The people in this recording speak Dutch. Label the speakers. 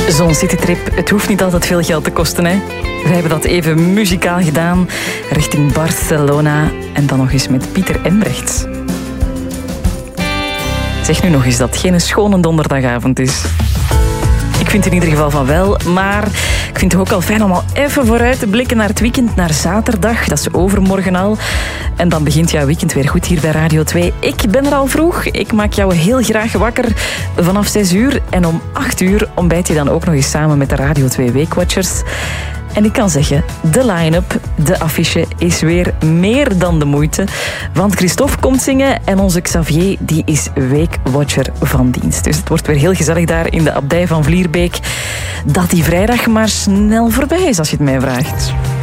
Speaker 1: Zo'n citytrip, het hoeft niet altijd veel geld te kosten, hè. Wij hebben dat even muzikaal gedaan, richting Barcelona en dan nog eens met Pieter Embrechts. Zeg nu nog eens dat het geen schone donderdagavond is. Ik vind in ieder geval van wel, maar ik vind het ook al fijn om al even vooruit te blikken naar het weekend, naar zaterdag. Dat is overmorgen al. En dan begint jouw weekend weer goed hier bij Radio 2. Ik ben er al vroeg. Ik maak jou heel graag wakker vanaf 6 uur. En om 8 uur ontbijt je dan ook nog eens samen met de Radio 2 Weekwatchers. En ik kan zeggen, de line-up, de affiche is weer meer dan de moeite. Want Christophe komt zingen en onze Xavier die is weekwatcher van dienst. Dus het wordt weer heel gezellig daar in de abdij van Vlierbeek. Dat die vrijdag maar snel voorbij is als je het mij vraagt.